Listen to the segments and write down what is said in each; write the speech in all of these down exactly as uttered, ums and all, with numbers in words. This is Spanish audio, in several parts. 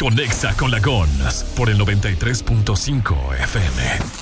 Conexa con la Gons por el noventa y tres punto cinco F M.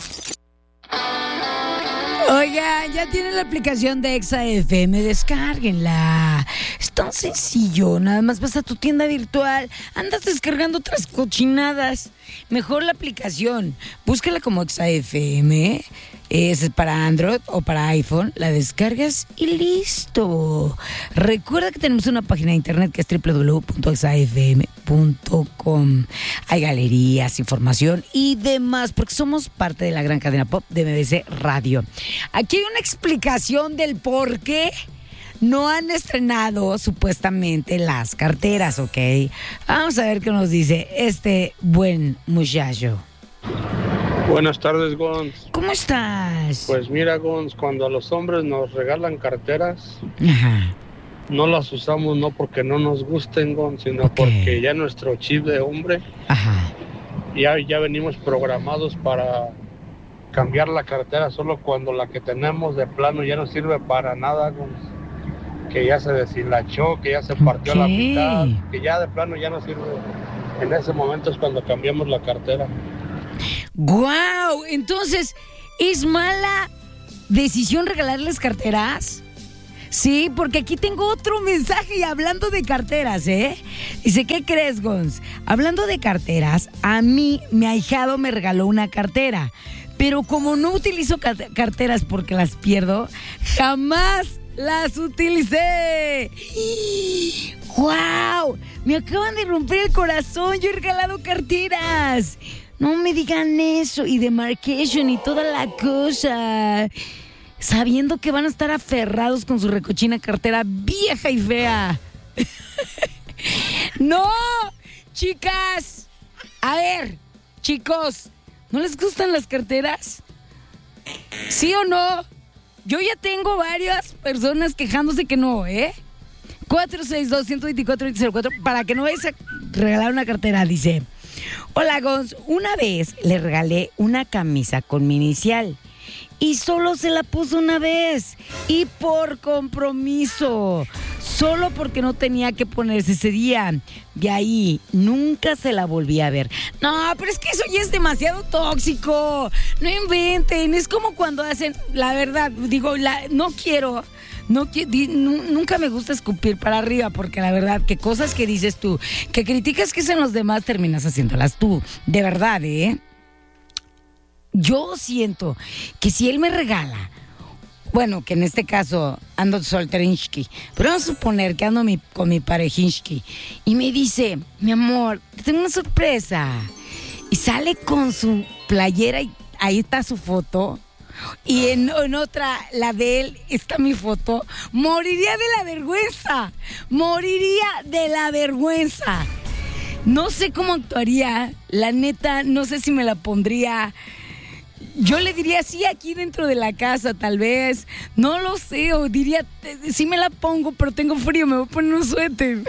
Oiga, ya tienen la aplicación de Exa F M, descárguenla. Es tan sencillo, nada más vas a tu tienda virtual, andas descargando otras cochinadas. Mejor la aplicación, búscala como Exa F M, es para Android o para iPhone, la descargas y listo. Recuerda que tenemos una página de internet que es doble u doble u doble u punto exa f m punto com. Hay galerías, información y demás, porque somos parte de la gran cadena pop de M B C Radio. Aquí hay una explicación del por qué no han estrenado supuestamente las carteras, ¿ok? Vamos a ver qué nos dice este buen muchacho. Buenas tardes, Gons. ¿Cómo estás? Pues mira, Gons, cuando a los hombres nos regalan carteras, Ajá. no las usamos no porque no nos gusten, Gons, sino Ok. porque ya nuestro chip de hombre, Ajá. ya, ya venimos programados para cambiar la cartera solo cuando la que tenemos de plano ya no sirve para nada, Gons. Que ya se deshilachó, que ya se partió a la Ok. mitad, que ya de plano ya no sirve. En ese momento es cuando cambiamos la cartera. ¡Guau! Entonces, ¿es mala decisión regalarles carteras? Sí, porque aquí tengo otro mensaje y hablando de carteras, ¿eh? Dice, ¿qué crees, Gons? Hablando de carteras, a mí, mi ahijado me regaló una cartera. Pero como no utilizo ca- carteras porque las pierdo, jamás las utilicé. ¡Guau! Me acaban de romper el corazón. Yo he regalado carteras. No me digan eso. Y demarcation y toda la cosa. Sabiendo que van a estar aferrados con su recochina cartera vieja y fea. ¡No! Chicas. A ver, chicos. ¿No les gustan las carteras? ¿Sí o no? Yo ya tengo varias personas quejándose que no, ¿eh? cuatro seis dos, uno dos cuatro, dos cero cuatro para que no vayas a regalar una cartera, dice. Hola, Gons. Una vez le regalé una camisa con mi inicial y solo se la puso una vez y por compromiso, solo porque no tenía que ponerse ese día. De ahí nunca se la volví a ver. No, pero es que eso ya es demasiado tóxico. No inventen. Es como cuando hacen, la verdad, digo, la, no quiero... No, di, nu, nunca me gusta escupir para arriba porque la verdad que cosas que dices tú, que criticas que hacen los demás, terminas haciéndolas tú. De verdad, ¿eh? Yo siento que si él me regala, bueno, que en este caso ando solterinsky, pero vamos a suponer que ando mi, con mi parejinsky y me dice, mi amor, te tengo una sorpresa. Y sale con su playera y ahí está su foto. Y en, en otra, la de él, está mi foto. Moriría de la vergüenza. Moriría de la vergüenza. No sé cómo actuaría. La neta, no sé si me la pondría. Yo le diría sí aquí dentro de la casa, tal vez. No lo sé. O diría, sí me la pongo, pero tengo frío, me voy a poner un suéter.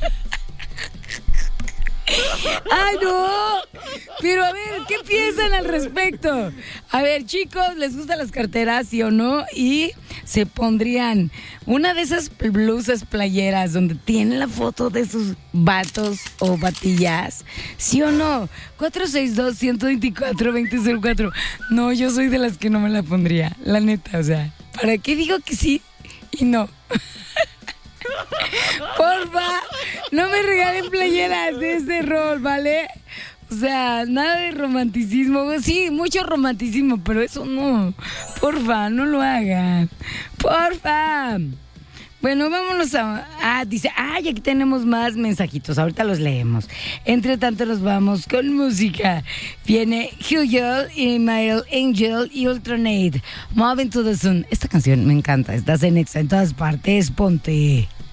¡Ay, no! Pero a ver, ¿qué piensan al respecto? A ver, chicos, ¿les gustan las carteras, sí o no? Y se pondrían una de esas blusas playeras donde tienen la foto de sus vatos o batillas, ¿sí o no? cuatro seis dos, uno dos cuatro, dos cero cero cuatro. No, yo soy de las que no me la pondría, la neta, o sea, ¿para qué digo que sí y no? Porfa, no me regalen playeras de ese rol, ¿vale? O sea, nada de romanticismo. Sí, mucho romanticismo, pero eso no. Porfa, no lo hagan. Porfa. Bueno, vámonos a... Ah, dice... Ah, y aquí tenemos más mensajitos. Ahorita los leemos. Entre tanto nos vamos con música. Viene Hugo, Email, Angel y Ultranate. Moving to the Sun. Esta canción me encanta. Estás en Exa en todas partes. Ponte...